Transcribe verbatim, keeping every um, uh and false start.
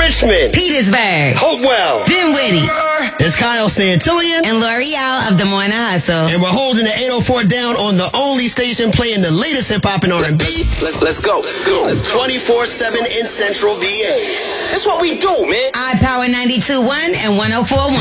Richmond, Petersburg, Hopewell, Dinwiddie. It's Kyle Santillion, and L'Oreal of Des Moines Hustle. And we're holding the eight oh four down on the only station playing the latest hip-hop and R and B. Let's, let's go. Let's go. twenty-four seven in Central V A. That's what we do, man. iPower ninety-two point one and one oh four point one.